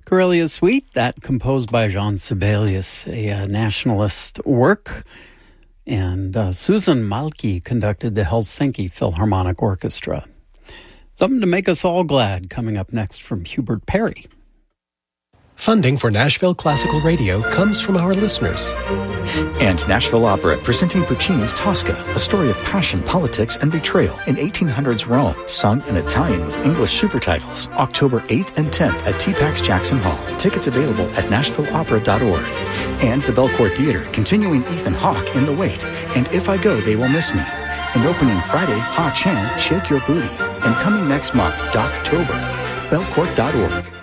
Karelia Suite, that composed by Jean Sibelius, a nationalist work. And Susan Malki conducted the Helsinki Philharmonic Orchestra. Something to make us all glad coming up next from Hubert Perry. Funding for Nashville Classical Radio comes from our listeners. And Nashville Opera, presenting Puccini's Tosca, a story of passion, politics, and betrayal in 1800s Rome, sung in Italian with English super titles. October 8th and 10th at TPAX Jackson Hall. Tickets available at nashvilleopera.org. And the Belcourt Theater, continuing Ethan Hawke in The Wait, and If I Go, They Will Miss Me. And opening Friday, Ha Chan, Shake Your Booty. And coming next month, Doctober. Belcourt.org.